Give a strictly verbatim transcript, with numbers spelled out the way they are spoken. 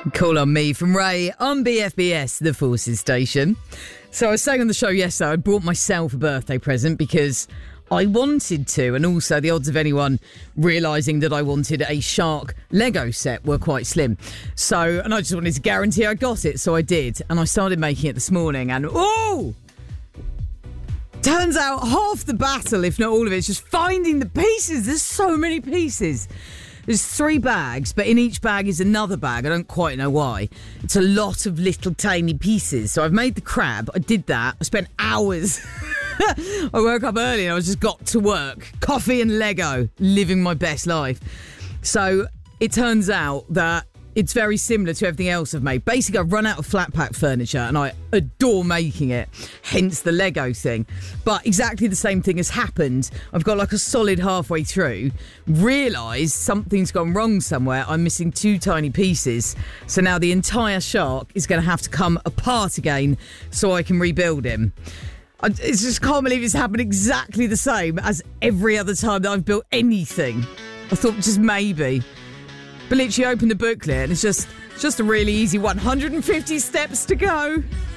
Call on me from Ray on B F B S, the Forces station. So I was saying on the show yesterday, I brought myself a birthday present because I wanted to, and also the odds of anyone realising that I wanted a Shark Lego set were quite slim. So, and I just wanted to guarantee I got it, so I did. And I started making it this morning, and oh! Turns out half the battle, if not all of it, is just finding the pieces. There's so many pieces. There's three bags, but in each bag is another bag. I don't quite know why. It's a lot of little tiny pieces. So I've made the crab. I did that. I spent hours. I woke up early and I just got to work. Coffee and Lego. Living my best life. So it turns out that it's very similar to everything else I've made. Basically, I've run out of flat pack furniture and I adore making it, hence the Lego thing. But exactly the same thing has happened. I've got like a solid halfway through, realised something's gone wrong somewhere. I'm missing two tiny pieces. So now the entire shark is going to have to come apart again so I can rebuild him. I it's just can't believe it's happened exactly the same as every other time that I've built anything. I thought just maybe. But literally open the booklet and it's just, just a really easy one hundred fifty steps to go.